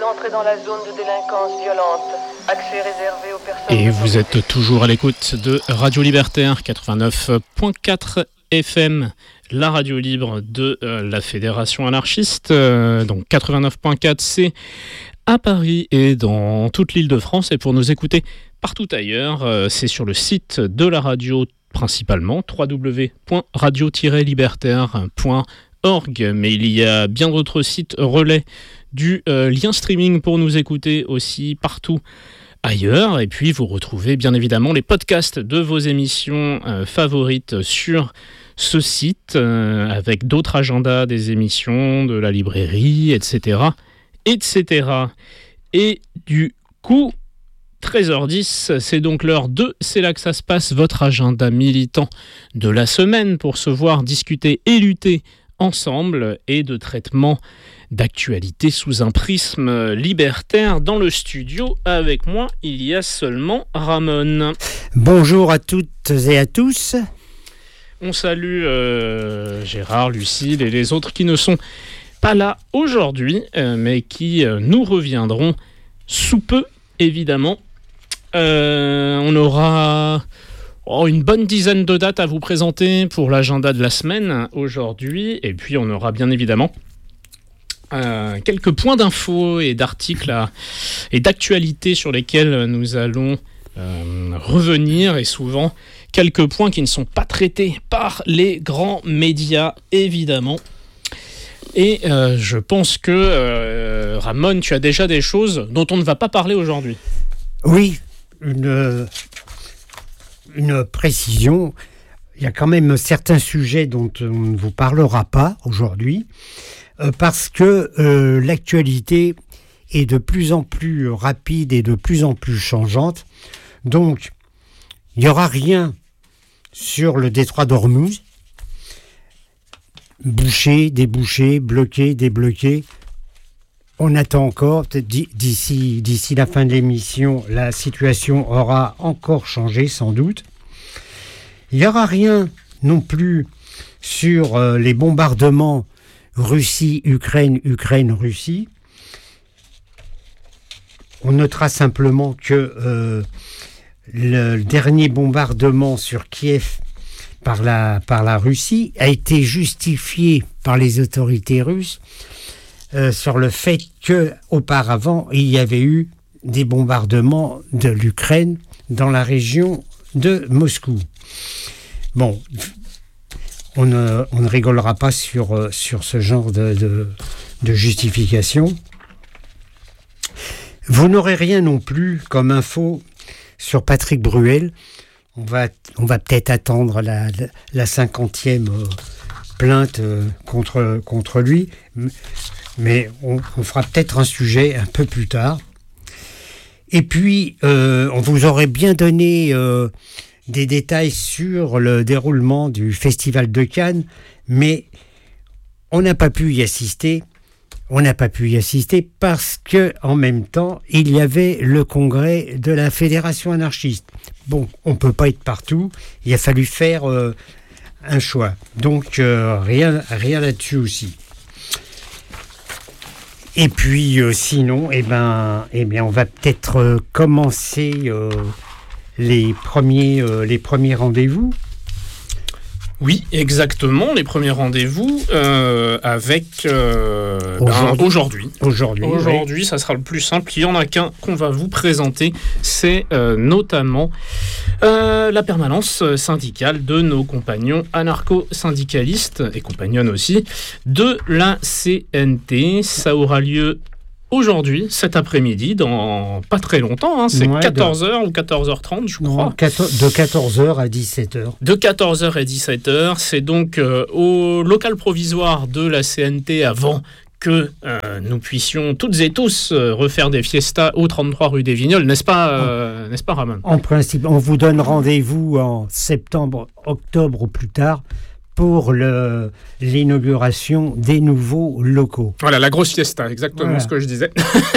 entrez dans la zone de délinquance violente. Accès réservé aux personnes... Et vous êtes toujours à l'écoute de Radio Libertaire 89.4 FM, la radio libre de la Fédération anarchiste. Donc 89.4, c'est à Paris et dans toute l'Île-de-France. Et pour nous écouter partout ailleurs, c'est sur le site de la radio principalement, www.radio-libertaire.org. Mais il y a bien d'autres sites relais du lien streaming pour nous écouter aussi partout ailleurs. Et puis vous retrouvez bien évidemment les podcasts de vos émissions favorites sur ce site, avec d'autres agendas des émissions, de la librairie, etc. etc. Et du coup, 13h10, c'est donc l'heure de C'est là que ça se passe, votre agenda militant de la semaine pour se voir discuter et lutter ensemble, et de traitement d'actualité sous un prisme libertaire. Dans le studio, avec moi, il y a seulement Ramon. Bonjour à toutes et à tous. On salue Gérard, Lucille et les autres qui ne sont pas là aujourd'hui, mais qui nous reviendront sous peu, évidemment. On aura une bonne dizaine de dates à vous présenter pour l'agenda de la semaine aujourd'hui, et puis on aura bien évidemment quelques points d'infos et d'articles et d'actualités sur lesquels nous allons revenir, et souvent quelques points qui ne sont pas traités par les grands médias, évidemment. Et je pense que, Ramon, tu as déjà des choses dont on ne va pas parler aujourd'hui. Oui, une précision. Il y a quand même certains sujets dont on ne vous parlera pas aujourd'hui, parce que l'actualité est de plus en plus rapide et de plus en plus changeante. Donc, il n'y aura rien sur le détroit d'Ormuz. Bouché, débouché, bloqué, débloqué. On attend encore, peut-être d'ici la fin de l'émission, la situation aura encore changé, sans doute. Il n'y aura rien non plus sur les bombardements Russie-Ukraine, Ukraine-Russie. On notera simplement que le dernier bombardement sur Kiev par la Russie a été justifié par les autorités russes sur le fait qu'auparavant, il y avait eu des bombardements de l'Ukraine dans la région de Moscou. Bon, on ne rigolera pas sur ce genre de justification. Vous n'aurez rien non plus comme info sur Patrick Bruel. On va peut-être attendre la 50e plainte contre lui, mais on fera peut-être un sujet un peu plus tard. Et puis, on vous aurait bien donné des détails sur le déroulement du Festival de Cannes, mais on n'a pas pu y assister. On n'a pas pu y assister parce que, en même temps, il y avait le congrès de la Fédération anarchiste. Bon, on ne peut pas être partout. Il a fallu faire un choix. Donc, rien là-dessus aussi. Et puis, sinon, on va peut-être commencer les premiers rendez-vous. Oui, exactement, les premiers rendez-vous avec aujourd'hui. Aujourd'hui, ça sera le plus simple. Il y en a qu'un qu'on va vous présenter, c'est notamment la permanence syndicale de nos compagnons anarcho-syndicalistes et compagnonnes aussi de la CNT. Ça aura lieu aujourd'hui, cet après-midi, dans pas très longtemps, c'est 14h ou 14h30, je crois. De 14h à 17h. De 14h à 17h, c'est donc au local provisoire de la CNT avant que nous puissions toutes et tous refaire des fiestas au 33 rue des Vignoles, n'est-ce pas Ramon ? En principe, on vous donne rendez-vous en septembre, octobre au plus tard pour l'inauguration des nouveaux locaux. Voilà, la grosse fiesta, exactement ce que je disais.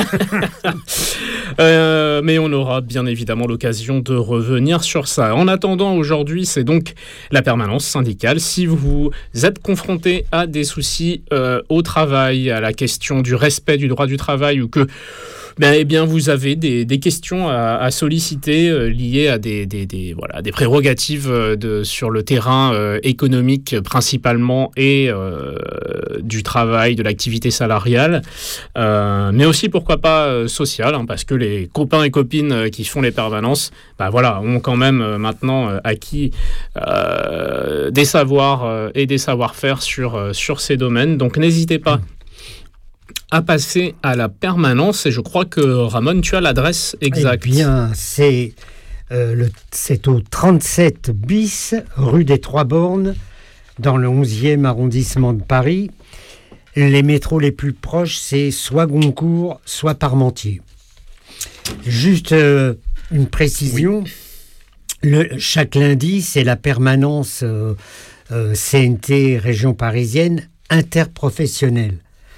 Mais on aura bien évidemment l'occasion de revenir sur ça. En attendant, aujourd'hui, c'est donc la permanence syndicale. Si vous êtes confronté à des soucis au travail, à la question du respect du droit du travail, ou que eh bien, vous avez des questions à solliciter liées à des prérogatives sur le terrain économique principalement et du travail, de l'activité salariale, mais aussi pourquoi pas sociale, parce que les copains et copines qui font les permanences ont quand même maintenant acquis des savoirs et des savoir-faire sur ces domaines. Donc n'hésitez pas à passer à la permanence, et je crois que Ramon, tu as l'adresse exacte. Eh bien, c'est au 37 bis, rue des Trois Bornes, dans le 11e arrondissement de Paris. Les métros les plus proches, c'est soit Goncourt, soit Parmentier. Juste une précision, chaque lundi, c'est la permanence CNT région parisienne interprofessionnelle.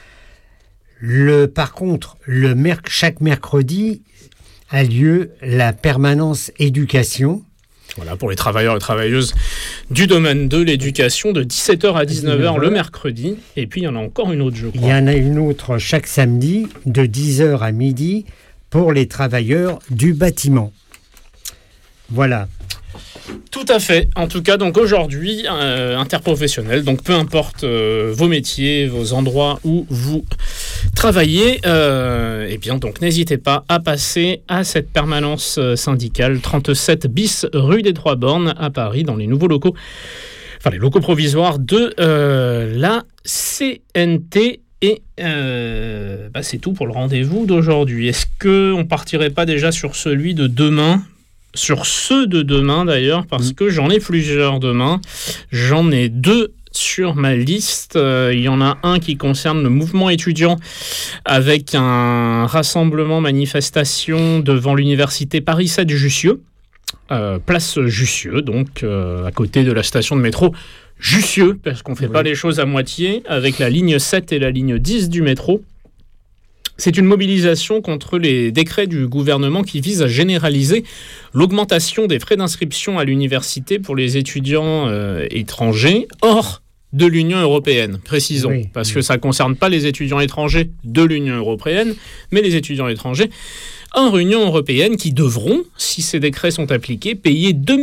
Par contre, chaque mercredi a lieu la permanence éducation. Voilà, pour les travailleurs et travailleuses du domaine de l'éducation, de 17h à 19h le mercredi. Et puis, il y en a encore une autre, je crois. Il y en a une autre chaque samedi, de 10h à midi, pour les travailleurs du bâtiment. Voilà. Tout à fait. En tout cas, donc aujourd'hui, interprofessionnel. Donc peu importe vos métiers, vos endroits où vous travaillez, eh bien donc n'hésitez pas à passer à cette permanence syndicale 37 bis rue des Trois Bornes à Paris, dans les nouveaux locaux, les locaux provisoires de la CNT. Et c'est tout pour le rendez-vous d'aujourd'hui. Est-ce qu'on partirait pas déjà sur celui de demain ? Sur ceux de demain d'ailleurs, parce que j'en ai plusieurs demain. J'en ai 2 sur ma liste. Il y en a un qui concerne le mouvement étudiant avec un rassemblement manifestation devant l'université Paris 7 Jussieu, place Jussieu, donc à côté de la station de métro Jussieu, parce qu'on ne fait pas les choses à moitié, avec la ligne 7 et la ligne 10 du métro. C'est une mobilisation contre les décrets du gouvernement qui visent à généraliser l'augmentation des frais d'inscription à l'université pour les étudiants étrangers hors de l'Union européenne, précisons, parce que ça ne concerne pas les étudiants étrangers de l'Union européenne, mais les étudiants étrangers hors Union européenne qui devront, si ces décrets sont appliqués, payer 2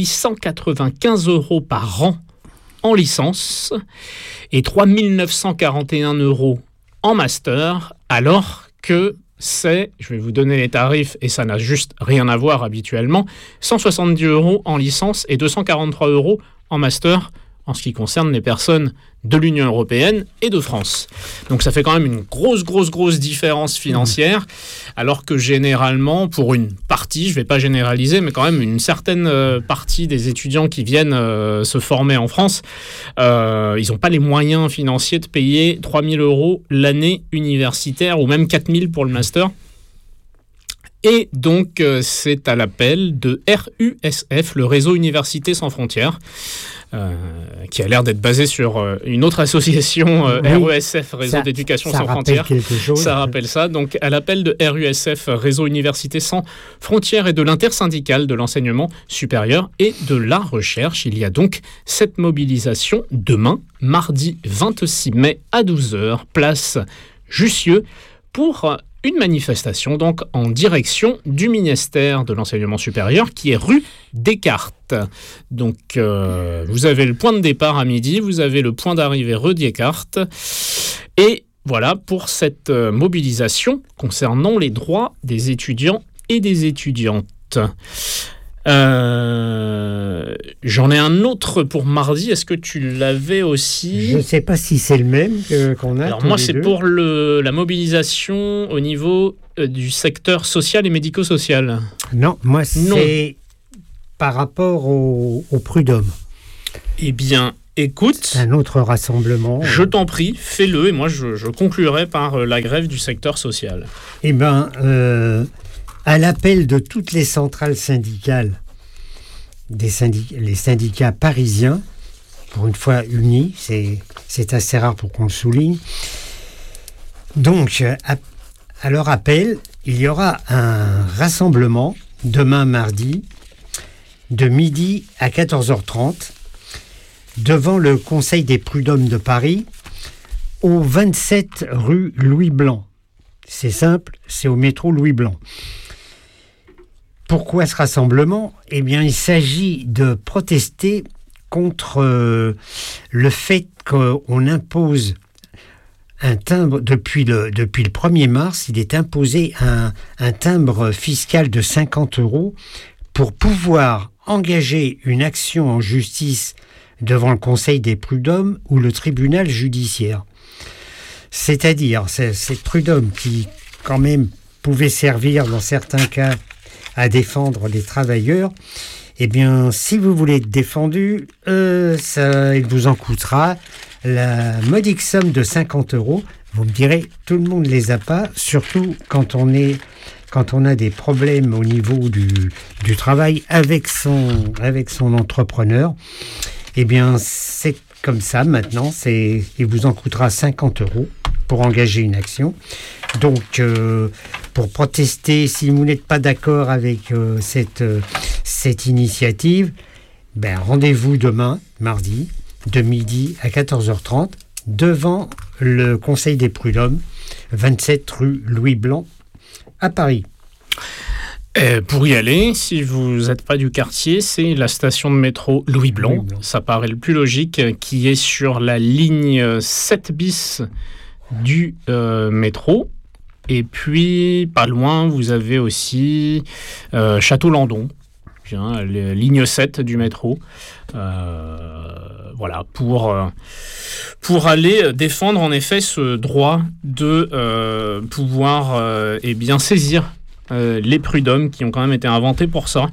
895 € par an en licence et 3 941 € en master, alors que c'est, je vais vous donner les tarifs, et ça n'a juste rien à voir habituellement, 170 € en licence et 243 € en master, en ce qui concerne les personnes de l'Union européenne et de France. Donc ça fait quand même une grosse différence financière, alors que généralement, pour une partie, je ne vais pas généraliser, mais quand même une certaine partie des étudiants qui viennent se former en France, ils n'ont pas les moyens financiers de payer 3 000 € l'année universitaire, ou même 4 000 pour le master. Et donc, c'est à l'appel de RUSF, le réseau Universités sans frontières, qui a l'air d'être basé sur une autre association, RUSF, Réseau d'éducation sans frontières. Ça rappelle ça. Donc, à l'appel de RUSF, Réseau Universités sans frontières, et de l'intersyndicale de l'enseignement supérieur et de la recherche, il y a donc cette mobilisation demain, mardi 26 mai à 12h, place Jussieu, pour une manifestation donc en direction du ministère de l'Enseignement supérieur qui est rue Descartes. Donc vous avez le point de départ à midi, vous avez le point d'arrivée rue Descartes. Et voilà pour cette mobilisation concernant les droits des étudiants et des étudiantes. J'en ai un autre pour mardi. Est-ce que tu l'avais aussi ? Je ne sais pas si c'est le même qu'on a. Alors moi, c'est pour la mobilisation au niveau du secteur social et médico-social. Non, moi, c'est par rapport au prud'homme. Eh bien, écoute... C'est un autre rassemblement. Je t'en prie, fais-le, et moi, je conclurai par la grève du secteur social. Eh bien... à l'appel de toutes les centrales syndicales, les syndicats parisiens, pour une fois unis, c'est assez rare pour qu'on le souligne. Donc, à leur appel, il y aura un rassemblement demain mardi de midi à 14h30 devant le Conseil des prud'hommes de Paris au 27 rue Louis Blanc. C'est simple, c'est au métro Louis Blanc. Pourquoi ce rassemblement ? Eh bien, il s'agit de protester contre le fait qu'on impose un timbre, depuis le 1er mars, il est imposé un timbre fiscal de 50 € pour pouvoir engager une action en justice devant le Conseil des prud'hommes ou le tribunal judiciaire. C'est-à-dire, ces prud'hommes qui, quand même, pouvaient servir dans certains cas à défendre les travailleurs, eh bien, si vous voulez être défendu, il vous en coûtera la modique somme de 50 €. Vous me direz, tout le monde ne les a pas, surtout quand on a des problèmes au niveau du travail avec son entrepreneur. Eh bien, c'est comme ça maintenant, il vous en coûtera 50 € pour engager une action. Donc, pour protester, si vous n'êtes pas d'accord avec cette initiative, rendez-vous demain, mardi, de midi à 14h30, devant le Conseil des prud'hommes, 27 rue Louis Blanc, à Paris. Pour y aller, si vous n'êtes pas du quartier, c'est la station de métro Louis Blanc. Ça paraît le plus logique, qui est sur la ligne 7 bis du métro. Et puis, pas loin, vous avez aussi Château-Landon, ligne 7 du métro. Voilà, pour aller défendre en effet ce droit de pouvoir saisir les prud'hommes qui ont quand même été inventés pour ça,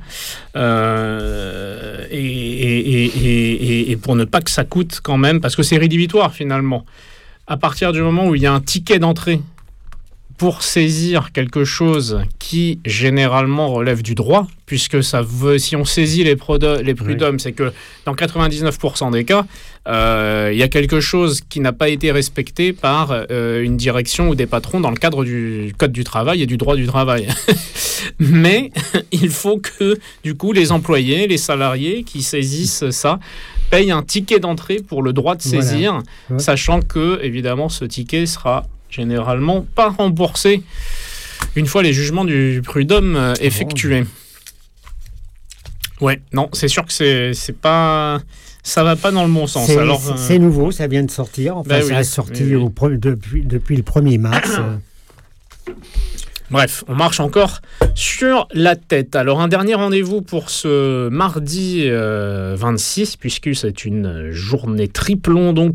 et pour ne pas que ça coûte quand même, parce que c'est rédhibitoire finalement. À partir du moment où il y a un ticket d'entrée pour saisir quelque chose qui généralement relève du droit, puisque si on saisit les prud'hommes, oui, c'est que dans 99% des cas, il y a quelque chose qui n'a pas été respecté par une direction ou des patrons dans le cadre du Code du travail et du droit du travail. Mais il faut que, du coup, les employés, les salariés qui saisissent ça, payent un ticket d'entrée pour le droit de saisir, voilà. Sachant que, évidemment, ce ticket sera généralement pas remboursé une fois les jugements du prud'homme effectués. Ouais, non, c'est sûr que c'est pas, ça va pas dans le bon sens. C'est nouveau, ça vient de sortir. Enfin, ça a sorti depuis le 1er mars. Bref, on marche encore sur la tête. Alors, un dernier rendez-vous pour ce mardi 26, puisque c'est une journée triplon, donc.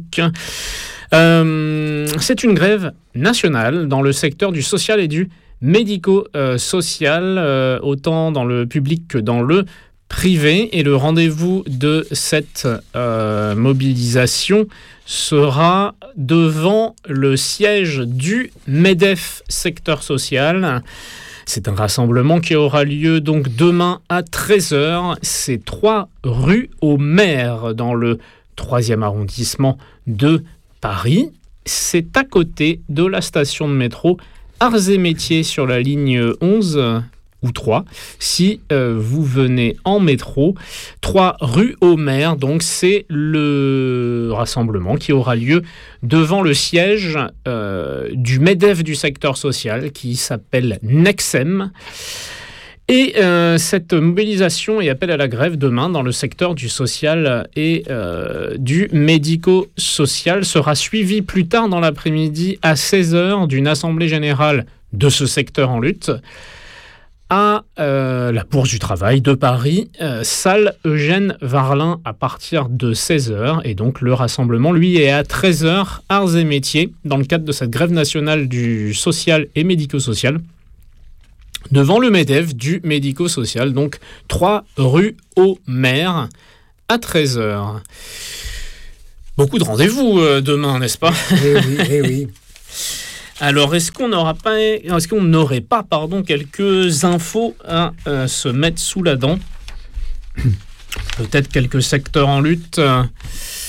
C'est une grève nationale dans le secteur du social et du médico-social, autant dans le public que dans le privé. Et le rendez-vous de cette mobilisation sera devant le siège du MEDEF secteur social. C'est un rassemblement qui aura lieu donc demain à 13h. C'est 3 rue au Maire dans le 3e arrondissement de Paris. C'est à côté de la station de métro Arts et Métiers sur la ligne 11 ou 3. Si vous venez en métro, 3 rue au Maire, donc c'est le rassemblement qui aura lieu devant le siège du MEDEF du secteur social qui s'appelle Nexem. Et cette mobilisation et appel à la grève demain dans le secteur du social et du médico-social sera suivie plus tard dans l'après-midi à 16h d'une assemblée générale de ce secteur en lutte à la Bourse du Travail de Paris, salle Eugène Varlin à partir de 16h. Et donc le rassemblement, lui, est à 13h, Arts et Métiers, dans le cadre de cette grève nationale du social et médico-social, devant le MEDEF du médico-social, donc 3 rue au Maire, à 13h. Beaucoup de rendez-vous demain, n'est-ce pas ? Oui. Alors, est-ce qu'on n'aurait pas quelques infos à se mettre sous la dent ? Peut-être quelques secteurs en lutte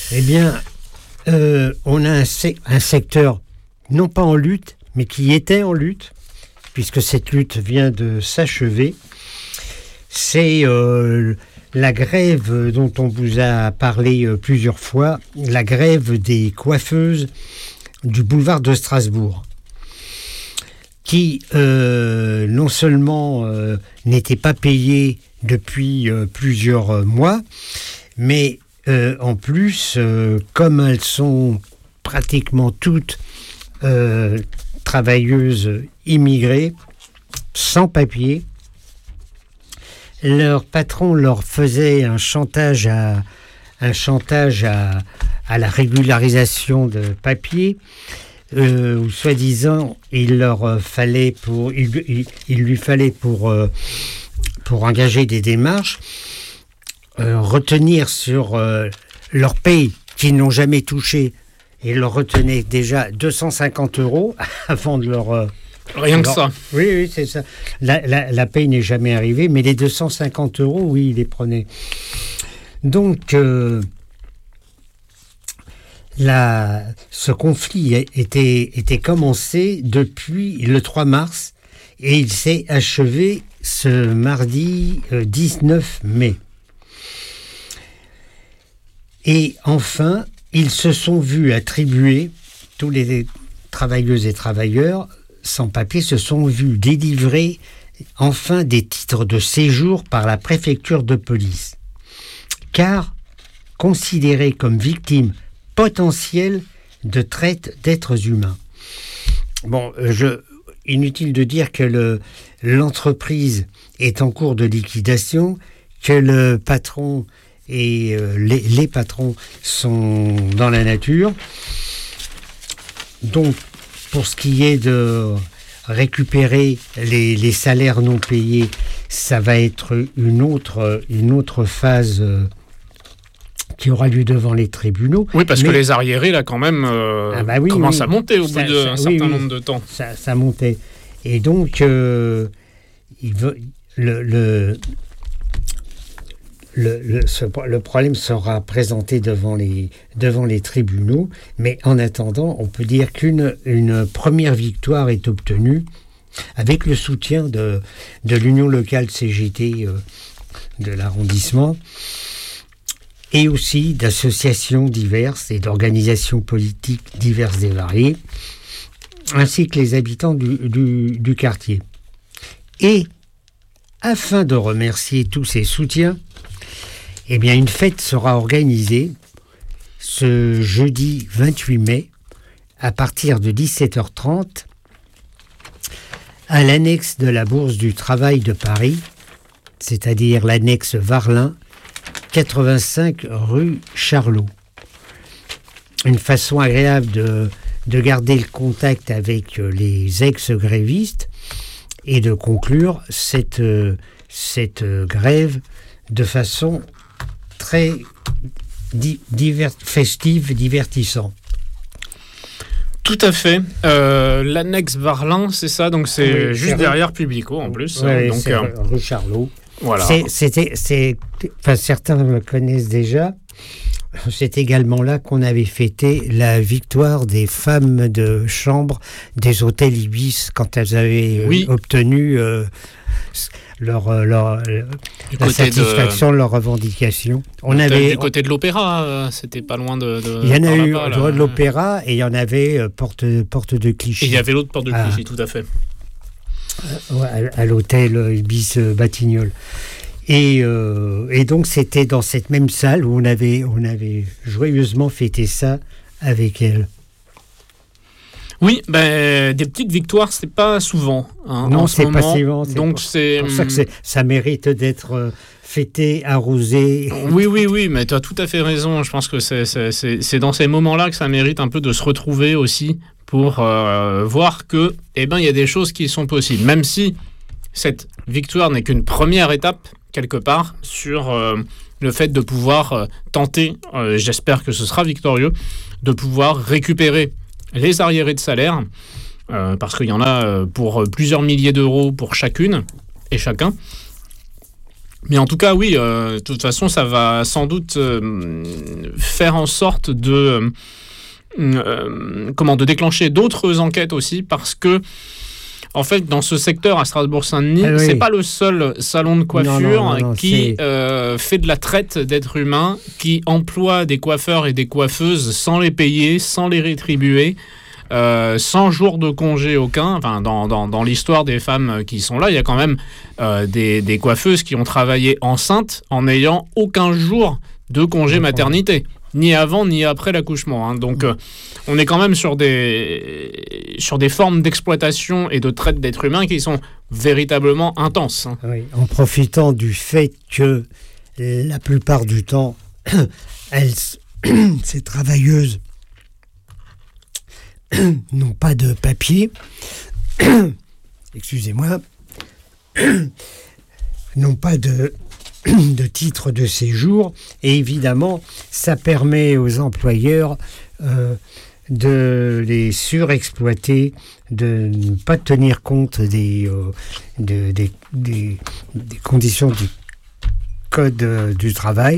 Eh bien, on a un secteur, non pas en lutte, mais qui était en lutte, puisque cette lutte vient de s'achever. C'est la grève dont on vous a parlé plusieurs fois, la grève des coiffeuses du boulevard de Strasbourg, qui non seulement n'étaient pas payées depuis plusieurs mois, mais en plus, comme elles sont pratiquement toutes travailleuses immigrées, sans papier, leur patron leur faisait un chantage à la régularisation de papier, où soi-disant il lui fallait pour engager des démarches retenir sur leur paye qu'ils n'ont jamais touché, et leur retenait déjà 250 € avant de leur... Rien que ça. Oui, c'est ça. La paye n'est jamais arrivée, mais les 250 €, oui, ils les prenaient. Donc, ce conflit était commencé depuis le 3 mars et il s'est achevé ce mardi 19 mai. Et enfin, ils se sont vus attribuer, tous les travailleuses et travailleurs sans papier se sont vus délivrer enfin des titres de séjour par la préfecture de police, car considérés comme victimes potentielles de traite d'êtres humains. Bon, inutile de dire que l'entreprise est en cours de liquidation, que le patron et les patrons sont dans la nature. Donc, pour ce qui est de récupérer les salaires non payés, ça va être une autre phase qui aura lieu devant les tribunaux. Oui, parce que les arriérés, là, quand même, commencent à monter au bout d'un certain nombre de temps. Ça montait. Et donc, le problème sera présenté devant les tribunaux, mais en attendant, on peut dire qu'une première victoire est obtenue avec le soutien de l'Union locale CGT de l'arrondissement et aussi d'associations diverses et d'organisations politiques diverses et variées, ainsi que les habitants du quartier. Et afin de remercier tous ces soutiens, eh bien, une fête sera organisée ce jeudi 28 mai à partir de 17h30 à l'annexe de la Bourse du Travail de Paris, c'est-à-dire l'annexe Varlin, 85 rue Charlot. Une façon agréable de garder le contact avec les ex-grévistes et de conclure cette grève de façon très festive, divertissante. Tout à fait. L'annexe Varlin, c'est ça, donc c'est juste derrière Publico en plus. Oui, donc, c'est rue Charlot. Voilà. Certains le connaissent déjà. C'est également là qu'on avait fêté la victoire des femmes de chambre des hôtels Ibis quand elles avaient obtenu la satisfaction de leurs revendications. Du côté de l'Opéra, c'était pas loin de il y en a eu de l'Opéra et il y en avait porte de Clichy. Et il y avait l'autre porte de Clichy, tout à fait. À l'hôtel Ibis Batignolles. Et donc c'était dans cette même salle où on avait joyeusement fêté ça avec elle. Oui, des petites victoires, c'est pas souvent. Non, c'est pas souvent. Donc c'est pour ça que ça mérite d'être fêté, arrosé. Oui, mais tu as tout à fait raison. Je pense que c'est dans ces moments-là que ça mérite un peu de se retrouver aussi pour voir que, il y a des choses qui sont possibles. Même si cette victoire n'est qu'une première étape, quelque part, sur le fait de pouvoir tenter, j'espère que ce sera victorieux, de pouvoir récupérer les arriérés de salaire, parce qu'il y en a pour plusieurs milliers d'euros pour chacune et chacun. Mais en tout cas, oui, de toute façon, ça va sans doute faire en sorte de déclencher d'autres enquêtes aussi, parce que en fait, dans ce secteur à Strasbourg-Saint-Denis, c'est pas le seul salon de coiffure qui fait de la traite d'êtres humains, qui emploie des coiffeurs et des coiffeuses sans les payer, sans les rétribuer, sans jour de congé aucun. Enfin, dans l'histoire des femmes qui sont là, il y a quand même des coiffeuses qui ont travaillé enceintes en n'ayant aucun jour de congé maternité, ni avant ni après l'accouchement. Donc, on est quand même sur des formes d'exploitation et de traite d'êtres humains qui sont véritablement intenses. Oui, en profitant du fait que la plupart du temps, ces travailleuses n'ont pas de papier, excusez-moi, n'ont pas de titre de séjour, et évidemment, ça permet aux employeurs de les surexploiter, de ne pas tenir compte des conditions du code du travail.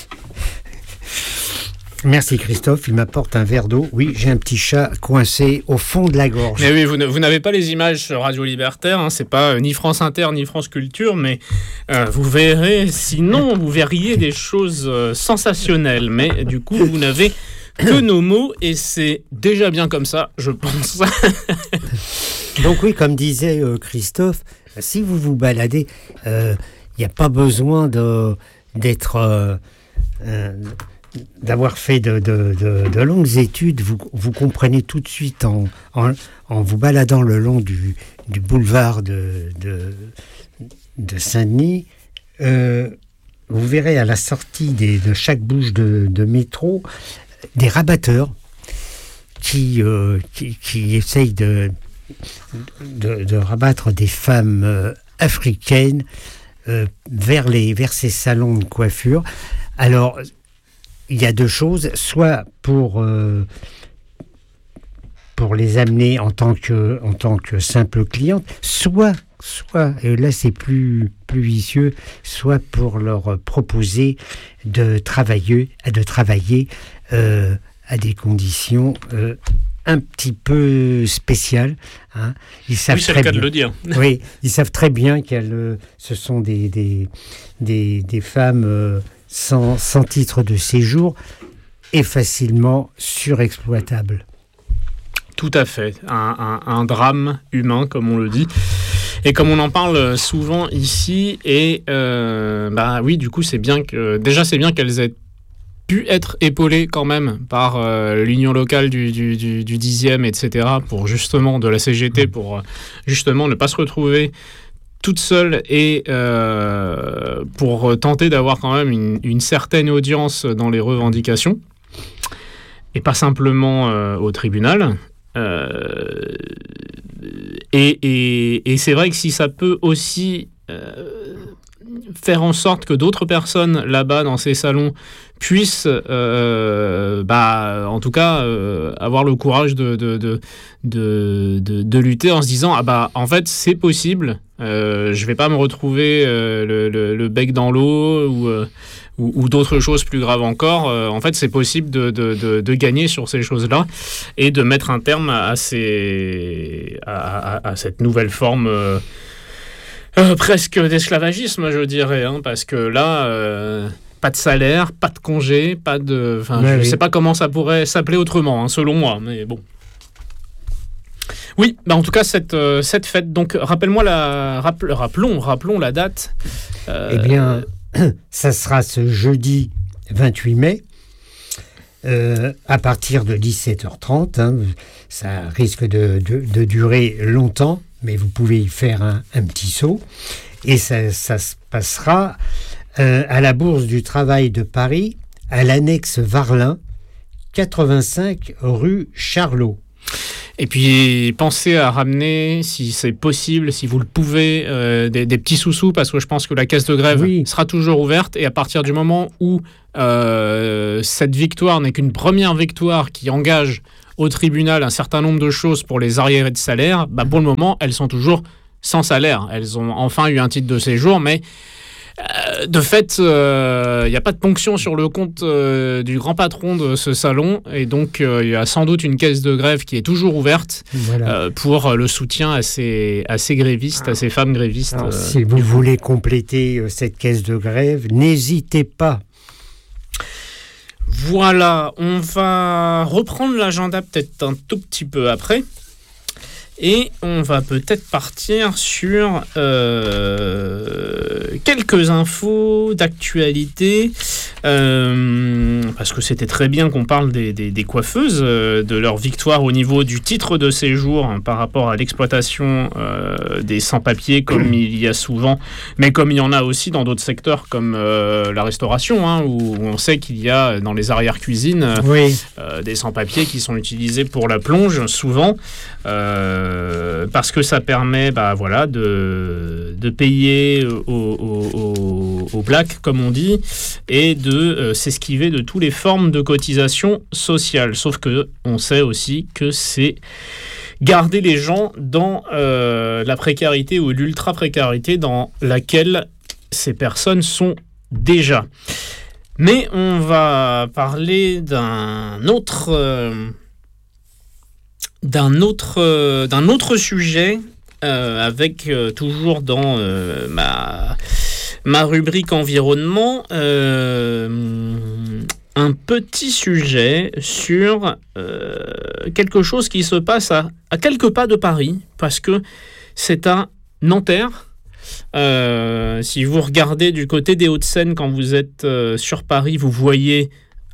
Merci Christophe, il m'apporte un verre d'eau. Oui, j'ai un petit chat coincé au fond de la gorge. Mais oui, vous n'avez pas les images sur Radio Libertaire, c'est pas ni France Inter ni France Culture, mais vous verrez, sinon vous verriez des choses sensationnelles. Mais du coup, vous n'avez que nos mots, et c'est déjà bien comme ça, je pense. Donc oui, comme disait Christophe, si vous vous baladez, il n'y a pas besoin d'avoir fait de longues études. Vous comprenez tout de suite en vous baladant le long du boulevard de Saint-Denis. Vous verrez à la sortie de chaque bouche de métro des rabatteurs qui essayent de rabattre des femmes africaines vers ces salons de coiffure. Alors, il y a deux choses, soit pour les amener en tant que simple cliente, soit, et là c'est plus vicieux, soit pour leur proposer de travailler à des conditions un petit peu spéciales. Ils savent c'est le cas de le dire. Oui, ils savent très bien ce sont des femmes sans titre de séjour et facilement surexploitables. Tout à fait, un drame humain, comme on le dit. Et comme on en parle souvent ici, et oui, du coup, c'est bien qu'elles aient pu être épaulées quand même par l'union locale du 10e, etc., pour justement, de la CGT, pour justement ne pas se retrouver toute seule, et pour tenter d'avoir quand même une certaine audience dans les revendications, et pas simplement au tribunal. Et c'est vrai que si ça peut aussi faire en sorte que d'autres personnes là-bas dans ces salons puissent en tout cas avoir le courage de lutter en se disant en fait c'est possible, je vais pas me retrouver le bec dans l'eau ou d'autres choses plus graves encore. En fait, c'est possible de gagner sur ces choses-là et de mettre un terme à cette nouvelle forme presque d'esclavagisme, je dirais, parce que là, pas de salaire, pas de congé, pas de... je ne sais pas comment ça pourrait s'appeler autrement, selon moi, mais bon. Oui, en tout cas, cette fête, donc rappelons la date. Eh bien... Ça sera ce jeudi 28 mai, à partir de 17h30. Ça risque de durer longtemps, mais vous pouvez y faire un petit saut. Et ça se passera à la Bourse du Travail de Paris, à l'annexe Varlin, 85 rue Charlot. Et puis, pensez à ramener, si c'est possible, si vous le pouvez, des petits sous-sous, parce que je pense que la caisse de grève sera toujours ouverte. Et à partir du moment où cette victoire n'est qu'une première victoire qui engage au tribunal un certain nombre de choses pour les arriérés de salaire, pour le moment, elles sont toujours sans salaire. Elles ont enfin eu un titre de séjour, mais De fait, il n'y a pas de ponction sur le compte du grand patron de ce salon, et donc il y a sans doute une caisse de grève qui est toujours ouverte pour le soutien à ces grévistes, à ces femmes grévistes. Alors, si vous voulez compléter cette caisse de grève, n'hésitez pas. Voilà, on va reprendre l'agenda peut-être un tout petit peu après. Et on va peut-être partir sur quelques infos d'actualité, parce que c'était très bien qu'on parle des coiffeuses, de leur victoire au niveau du titre de séjour par rapport à l'exploitation des sans-papiers, comme il y a souvent, mais comme il y en a aussi dans d'autres secteurs comme la restauration, où on sait qu'il y a dans les arrière-cuisines des sans-papiers qui sont utilisés pour la plonge, souvent. Parce que ça permet de payer au black, comme on dit, et de s'esquiver de toutes les formes de cotisation sociale. Sauf que on sait aussi que c'est garder les gens dans la précarité ou l'ultra-précarité dans laquelle ces personnes sont déjà. Mais on va parler d'un autre sujet, avec toujours dans ma rubrique environnement, un petit sujet sur quelque chose qui se passe à quelques pas de Paris, parce que c'est à Nanterre. Si vous regardez du côté des Hauts-de-Seine, quand vous êtes sur Paris, vous voyez,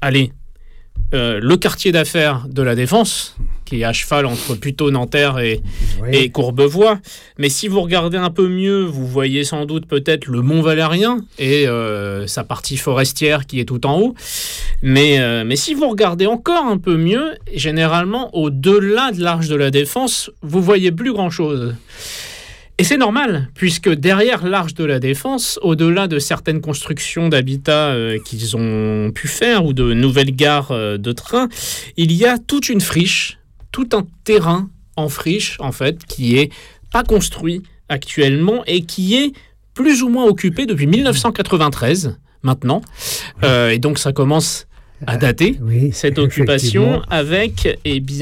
le quartier d'affaires de la Défense, qui est à cheval entre plutôt Nanterre et Courbevoie. Mais si vous regardez un peu mieux, vous voyez sans doute peut-être le Mont Valérien et sa partie forestière qui est tout en haut. Mais si vous regardez encore un peu mieux, généralement, au-delà de l'Arche de la Défense, vous voyez plus grand-chose. Et c'est normal, puisque derrière l'Arche de la Défense, au-delà de certaines constructions d'habitat qu'ils ont pu faire, ou de nouvelles gares de train, il y a toute une friche, tout un terrain en friche, en fait, qui est pas construit actuellement et qui est plus ou moins occupé depuis 1993, maintenant. Et donc ça commence à dater, cette occupation, avec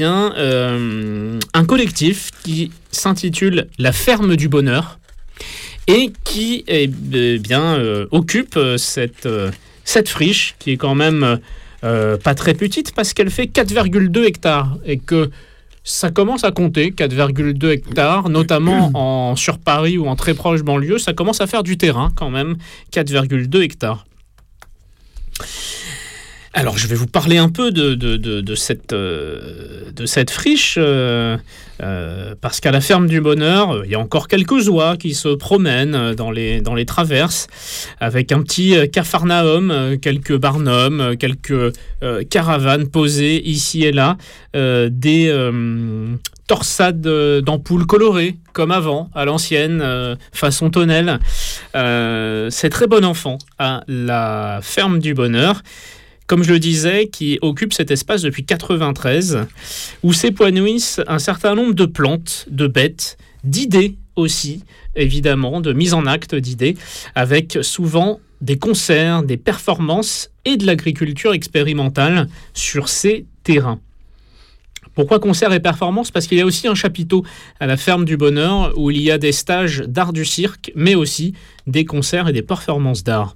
un collectif qui s'intitule La Ferme du Bonheur et qui occupe cette friche qui est quand même pas très petite, parce qu'elle fait 4,2 hectares et que ça commence à compter, 4,2 hectares, notamment sur Paris ou en très proche banlieue, ça commence à faire du terrain quand même, 4,2 hectares. Alors, je vais vous parler un peu de cette friche, parce qu'à la Ferme du Bonheur, il y a encore quelques oies qui se promènent dans les traverses, avec un petit capharnaüm, quelques barnums, quelques caravanes posées ici et là, des torsades d'ampoules colorées, comme avant, à l'ancienne, façon tonnelle. C'est très bon enfant à la Ferme du Bonheur, comme je le disais, qui occupe cet espace depuis 1993, où s'épanouissent un certain nombre de plantes, de bêtes, d'idées aussi, évidemment, de mise en acte d'idées, avec souvent des concerts, des performances et de l'agriculture expérimentale sur ces terrains. Pourquoi concerts et performances ? Parce qu'il y a aussi un chapiteau à la Ferme du Bonheur où il y a des stages d'art du cirque, mais aussi des concerts et des performances d'art.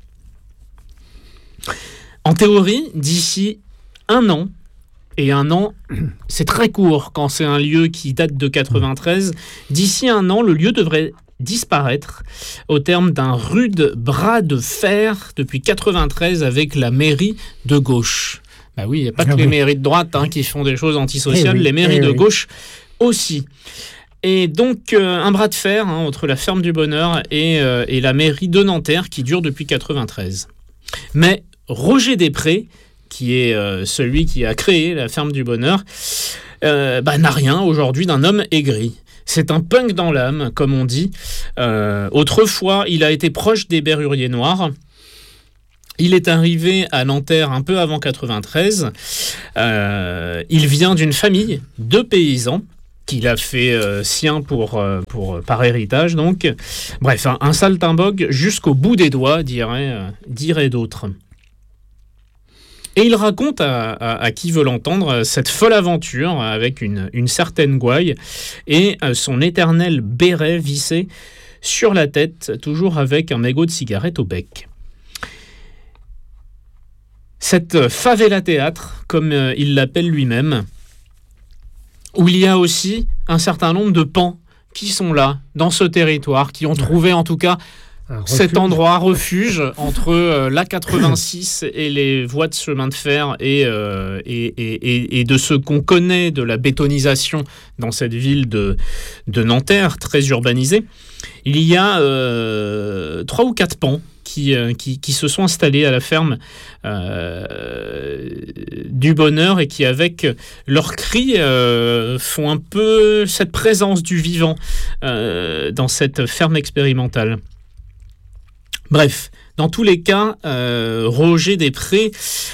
En théorie, d'ici 1 an, et 1 an, c'est très court quand c'est un lieu qui date de 93, d'ici 1 an, le lieu devrait disparaître au terme d'un rude bras de fer depuis 93 avec la mairie de gauche. Bah oui, il n'y a pas que les mairies de droite qui font des choses antisociales, les mairies de gauche aussi. Et donc, un bras de fer entre la Ferme du Bonheur et la mairie de Nanterre qui dure depuis 93. Mais Roger Després, qui est celui qui a créé la Ferme du Bonheur, n'a rien aujourd'hui d'un homme aigri. C'est un punk dans l'âme, comme on dit. Autrefois, il a été proche des Berruriers Noirs. Il est arrivé à Nanterre un peu avant 93. Il vient d'une famille de paysans qu'il a fait sien par héritage. Donc, bref, un saltimbanque jusqu'au bout des doigts, dirait d'autres. Et il raconte à qui veut l'entendre cette folle aventure avec une certaine gouaille et son éternel béret vissé sur la tête, toujours avec un mégot de cigarette au bec. Cette favela théâtre, comme il l'appelle lui-même, où il y a aussi un certain nombre de pans qui sont là, dans ce territoire, qui ont trouvé en tout cas cet endroit refuge entre l'A86 et les voies de chemin de fer et de ce qu'on connaît de la bétonisation dans cette ville de Nanterre, très urbanisée. Il y a 3 ou 4 pans qui se sont installés à la ferme du Bonheur et qui, avec leurs cris, font un peu cette présence du vivant dans cette ferme expérimentale. Bref, dans tous les cas, Roger Després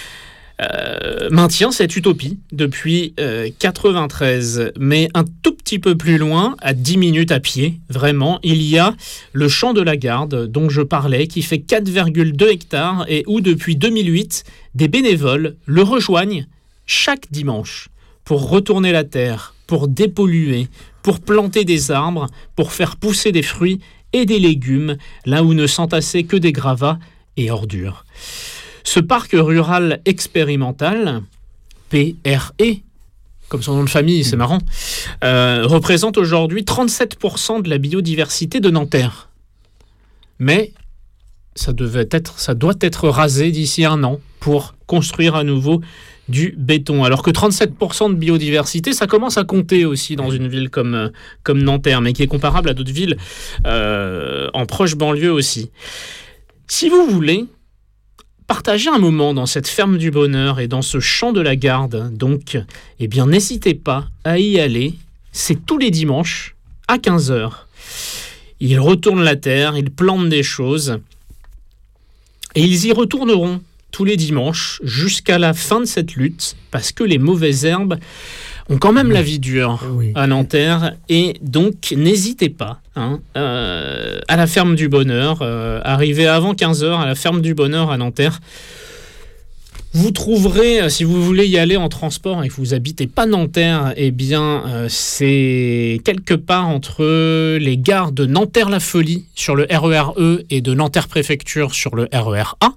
maintient cette utopie depuis 93, mais un tout petit peu plus loin, à 10 minutes à pied, vraiment, il y a le champ de la Garde dont je parlais, qui fait 4,2 hectares et où depuis 2008, des bénévoles le rejoignent chaque dimanche pour retourner la terre, pour dépolluer, pour planter des arbres, pour faire pousser des fruits et des légumes, là où ne s'entassaient que des gravats et ordures. Ce parc rural expérimental, PRE, comme son nom de famille, c'est marrant, représente aujourd'hui 37% de la biodiversité de Nanterre. Mais ça doit être rasé d'ici 1 an pour construire à nouveau du béton. Alors que 37% de biodiversité, ça commence à compter aussi dans une ville comme Nanterre, mais qui est comparable à d'autres villes en proche banlieue aussi. Si vous voulez partager un moment dans cette ferme du Bonheur et dans ce champ de la Garde, donc, eh bien, n'hésitez pas à y aller. C'est tous les dimanches à 15h. Ils retournent la terre, ils plantent des choses et ils y retourneront tous les dimanches jusqu'à la fin de cette lutte, parce que les mauvaises herbes ont quand même la vie dure à Nanterre, et donc n'hésitez pas à la ferme du Bonheur, arrivez avant 15h à la ferme du Bonheur à Nanterre. Vous trouverez, si vous voulez y aller en transport et que vous habitez pas Nanterre, eh bien c'est quelque part entre les gares de Nanterre-la-Folie sur le RER E et de Nanterre-Préfecture sur le RER A.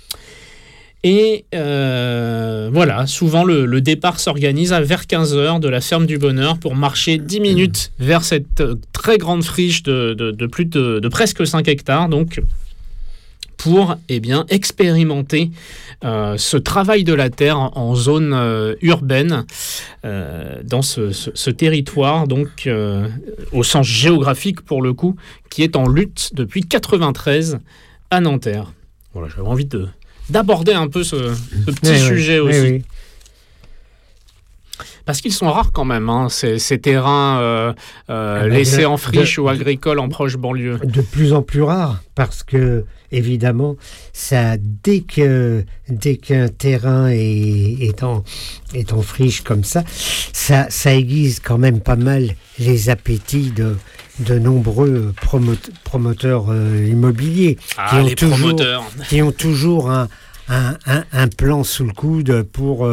Et voilà, souvent le départ s'organise vers 15h de la ferme du Bonheur pour marcher 10 minutes vers cette très grande friche de plus de presque 5 hectares, donc pour expérimenter ce travail de la terre en zone urbaine dans ce territoire, donc au sens géographique pour le coup, qui est en lutte depuis 93 à Nanterre. Voilà, j'avais envie d'aborder un peu ce petit sujet aussi. Oui. Parce qu'ils sont rares quand même, ces terrains laissés en friche ou agricoles en proche banlieue. De plus en plus rares, parce que, évidemment, ça, dès qu'un terrain est en friche comme ça aiguise quand même pas mal les appétits de nombreux promoteurs immobiliers qui ont toujours un plan sous le coude pour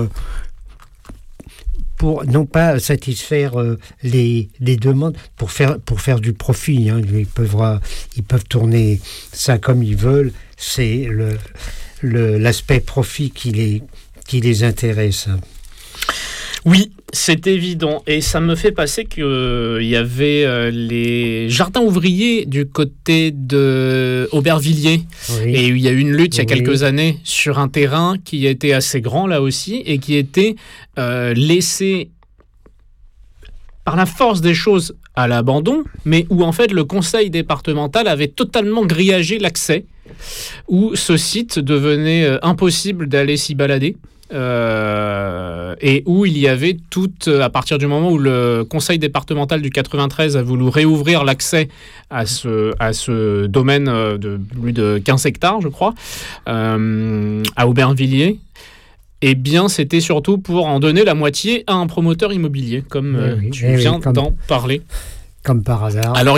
non pas satisfaire les demandes, pour faire du profit. Ils peuvent tourner ça comme ils veulent. C'est l'aspect profit qui les intéresse. Oui, c'est évident. Et ça me fait passer qu'il y avait les jardins ouvriers du côté de Aubervilliers. Oui. Et il y a eu une lutte il y a quelques années sur un terrain qui était assez grand là aussi et qui était laissé par la force des choses à l'abandon, mais où en fait le conseil départemental avait totalement grillagé l'accès, où ce site devenait impossible d'aller s'y balader. Et où il y avait à partir du moment où le conseil départemental du 93 a voulu réouvrir l'accès à ce domaine de plus de 15 hectares, je crois, à Aubervilliers, Eh bien, c'était surtout pour en donner la moitié à un promoteur immobilier, comme tu viens d'en parler. Comme par hasard. Alors,